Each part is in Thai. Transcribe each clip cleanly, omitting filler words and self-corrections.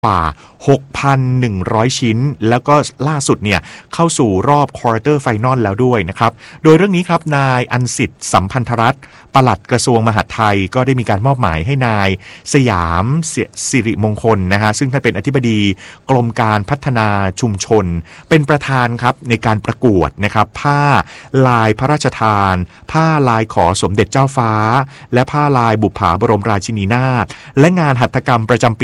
กว่า 6,100 ชิ้นแล้วก็ล่าสุดเนี่ยเข้าสู่รอบควอเตอร์ไฟนอลแล้วด้วยนะครับโดยเรื่องนี้ครับนายอันสิทธิ์สัมพันธรัตน์ปลัดกระทรวงมหาดไทยก็ได้มีการมอบหมายให้นายสยามสิริมงคลนะฮะซึ่งท่านเป็นอธิบดีกรมการพัฒนาชุมชนเป็นประธานครับในการประกวดนะครับผ้าลายพระราชทานผ้าลายขอสมเด็จเจ้าฟ้าและผ้าลายบุปผาบรมราชินีนาถและงานหัตถกรรมประจำปี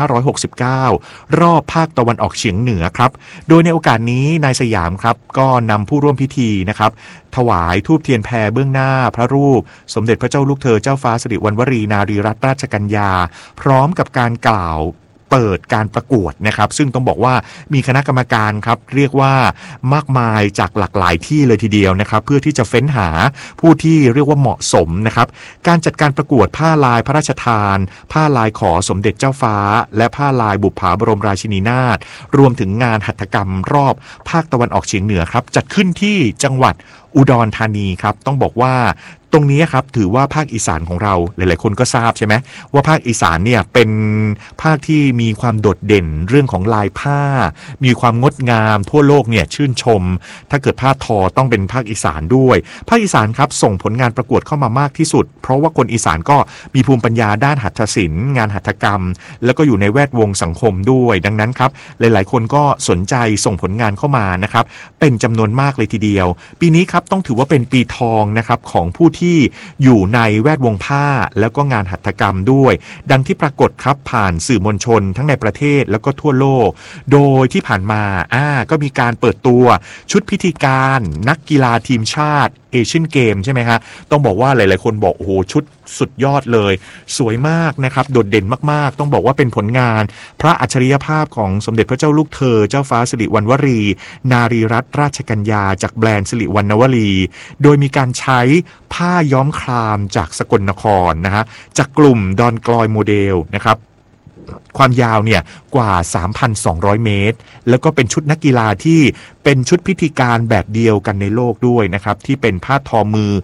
2569 รอบภาคตะวันออกเฉียงเหนือครับโดยในโอกาสนี้นายสยามครับก็นำผู้ร่วมพิธีนะครับถวายธูปเทียนแพเบื้องหน้าพระรูปสมเด็จพระเจ้าลูกเธอเจ้าฟ้าสิริวัณวรีนารีรัตนราชกัญญาพร้อมกับการกล่าวเปิดการประกวดนะครับซึ่งต้องบอกว่ามีคณะกรรมการครับเรียกว่ามากมายจากหลากหลายที่เลยทีเดียวนะครับเพื่อที่จะเฟ้นหาผู้ที่เรียกว่าเหมาะสมนะครับการจัดการประกวดผ้าลายพระราชทานผ้าลายขอสมเด็จเจ้าฟ้าและผ้าลายบุปผาบรมราชินีนาถรวมถึงงานหัตถกรรมรอบภาคตะวันออกเฉียงเหนือครับจัดขึ้นที่จังหวัดอุดรธานีครับต้องบอกว่าตรงนี้ครับถือว่าภาคอีสานของเราหลายๆคนก็ทราบใช่ไหมว่าภาคอีสานเนี่ยเป็นภาคที่มีความโดดเด่นเรื่องของลายผ้ามีความงดงามทั่วโลกเนี่ยชื่นชมถ้าเกิดผ้าทอต้องเป็นภาคอีสานด้วยภาคอีสานครับส่งผลงานประกวดเข้ามามากที่สุดเพราะว่าคนอีสานก็มีภูมิปัญญาด้านหัตถศิลป์งานหัตถกรรมแล้วก็อยู่ในแวดวงสังคมด้วยดังนั้นครับหลายๆคนก็สนใจส่งผลงานเข้ามานะครับเป็นจำนวนมากเลยทีเดียวปีนี้ครับต้องถือว่าเป็นปีทองนะครับของผู้ที่อยู่ในแวดวงผ้าแล้วก็งานหัตถกรรมด้วยดังที่ปรากฏครับผ่านสื่อมวลชนทั้งในประเทศแล้วก็ทั่วโลกโดยที่ผ่านมาก็มีการเปิดตัวชุดพิธีการนักกีฬาทีมชาติเอเชียนเกมใช่ไหมฮะต้องบอกว่าหลายๆคนบอกโอ้โหชุดสุดยอดเลยสวยมากนะครับโดดเด่นมากๆต้องบอกว่าเป็นผลงานพระอัจฉริยภาพของสมเด็จพระเจ้าลูกเธอเจ้าฟ้าสิริวัณวรีนารีรัตนราชกัญญาจากแบรนด์สิริวัณวลีโดยมีการใช้ผ้าย้อมครามจากสกลนครนะฮะจากกลุ่มดอนกลอยโมเดลนะครับความยาวเนี่ยกว่า 3,200 เมตรแล้วก็เป็นชุดนักกีฬาที่เป็นชุดพิธีการแบบเดียวกันในโลกด้วยนะครับที่เป็นผ้าทอมือ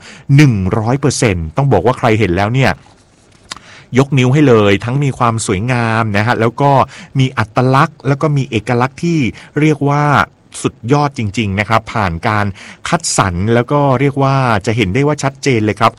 100% ต้องบอกว่าใครเห็นแล้วเนี่ยยกนิ้วให้เลยทั้งมีความสวยงามนะฮะแล้วก็มีอัตลักษณ์แล้วก็มีเอกลักษณ์ที่เรียกว่าสุดยอดจริงๆนะครับผ่านการคัดสรรแล้วก็เรียกว่าจะเห็นได้ว่าชัดเจนเลยครับ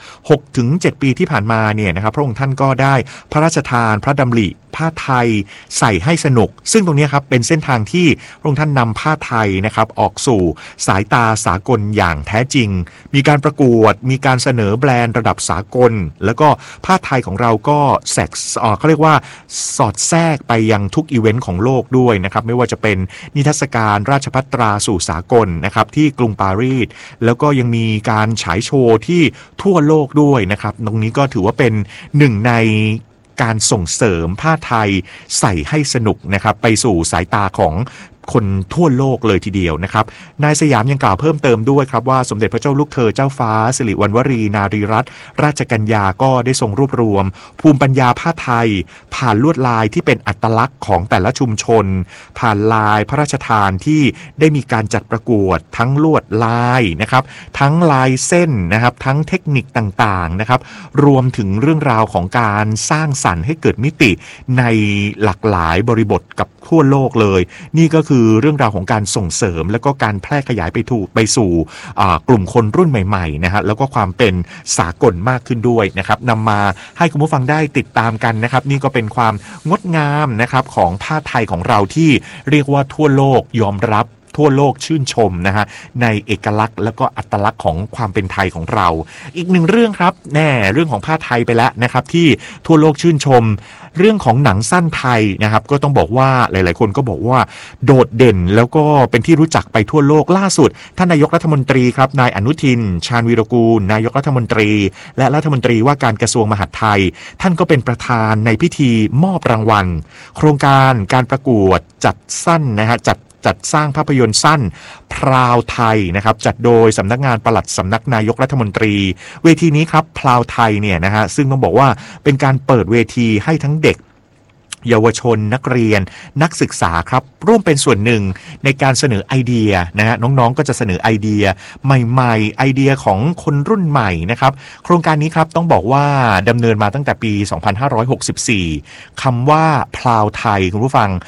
6-7 ปีที่ผ่านมาเนี่ยนะครับพระองค์ท่านก็ได้พระราชทานพระดำริผ้าไทยใส่ให้สนุกซึ่งตรงนี้ครับเป็นเส้นทางที่พระองค์ท่านนำผ้าไทยนะครับออกสู่สายตาสากลอย่างแท้จริงมีการประกวดมีการเสนอแบรนด์ระดับสากลแล้วก็ผ้าไทยของเราก็เขาเรียกว่าสอดแทรกไปยังทุกอีเวนต์ของโลกด้วยนะครับไม่ว่าจะเป็นนิทรรศการราชภัฏตราสู่สากลนะครับที่กรุงปารีสแล้วก็ยังมีการฉายโชว์ที่ทั่วโลกด้วยนะครับตรงนี้ก็ถือว่าเป็นหนึ่งในการส่งเสริมผ้าไทยใส่ให้สนุกนะครับไปสู่สายตาของคนทั่วโลกเลยทีเดียวนะครับนายสยามยังกล่าวเพิ่มเติมด้วยครับว่าสมเด็จพระเจ้าลูกเธอเจ้าฟ้าสิริวัณวรีนารีรัตนราชกัญญาก็ได้ทรงรวบรวมภูมิปัญญาผ้าไทยผ่านลวดลายที่เป็นอัตลักษณ์ของแต่ละชุมชนผ่านลายพระราชทานที่ได้มีการจัดประกวดทั้งลวดลายนะครับทั้งลายเส้นนะครับทั้งเทคนิคต่างๆนะครับรวมถึงเรื่องราวของการสร้างสรรค์ให้เกิดมิติในหลากหลายบริบทกับทั่วโลกเลยนี่ก็คือเรื่องราวของการส่งเสริมแล้วก็การแพร่ขยายไปสู่กลุ่มคนรุ่นใหม่ๆนะฮะแล้วก็ความเป็นสากลมากขึ้นด้วยนะครับนำมาให้คุณผู้ฟังได้ติดตามกันนะครับนี่ก็เป็นความงดงามนะครับของผ้าไทยของเราที่เรียกว่าทั่วโลกยอมรับทั่วโลกชื่นชมนะฮะในเอกลักษณ์แล้วก็อัตลักษณ์ของความเป็นไทยของเราอีกหนึ่งเรื่องครับเรื่องของผ้าไทยไปแล้วนะครับที่ทั่วโลกชื่นชมเรื่องของหนังสั้นไทยนะครับก็ต้องบอกว่าหลายๆคนก็บอกว่าโดดเด่นแล้วก็เป็นที่รู้จักไปทั่วโลกล่าสุดท่านนายกรัฐมนตรีครับนายอนุทินชาญวีรกูลนายกรัฐมนตรีและรัฐมนตรีว่าการกระทรวงมหาดไทยท่านก็เป็นประธานในพิธีมอบรางวัลโครงการประกวดจัดสั้นนะฮะจัดสร้างภาพยนตร์สั้นพราวไทยนะครับจัดโดยสำนักงานปลัดสำนักนายกรัฐมนตรีเวทีนี้ครับพราวไทยเนี่ยนะฮะซึ่งต้องบอกว่าเป็นการเปิดเวทีให้ทั้งเด็กเยาวชนนักเรียนนักศึกษาครับร่วมเป็นส่วนหนึ่งในการเสนอไอเดียนะฮะน้องๆก็จะเสนอไอเดียใหม่ๆไอเดียของคนรุ่นใหม่นะครับโครงการนี้ครับต้องบอกว่าดำเนินมาตั้งแต่ปี 2564 คำว่าพลาวไทยคุณผู้ฟัง